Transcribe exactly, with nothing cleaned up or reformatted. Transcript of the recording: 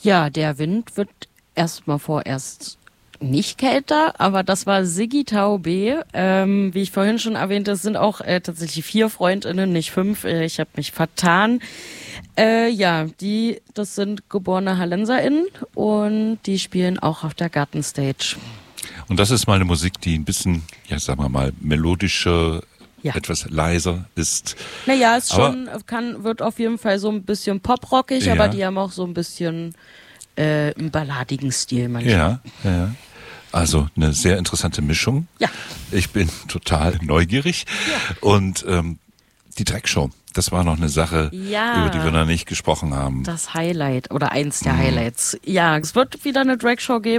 Ja, der Wind wird erstmal vorerst nicht kälter, aber das war Siggi Taube. Ähm, wie ich vorhin schon erwähnte, es sind auch äh, tatsächlich vier FreundInnen, nicht fünf. Äh, ich habe mich vertan. Äh, ja, die, das sind geborene HallenserInnen und die spielen auch auf der Gartenstage. Und das ist mal eine Musik, die ein bisschen, ja, sagen wir mal, melodischer, ja. etwas leiser ist. Naja, es schon kann, wird auf jeden Fall so ein bisschen poprockig, ja. aber die haben auch so ein bisschen äh, einen balladigen Stil manchmal. Ja, ja. Also eine sehr interessante Mischung. Ja. Ich bin total neugierig. Ja. Und ähm, die Dreckshow, das war noch eine Sache, ja. über die wir noch nicht gesprochen haben. Das Highlight oder eins der hm. Highlights. Ja, es wird wieder eine Dragshow geben.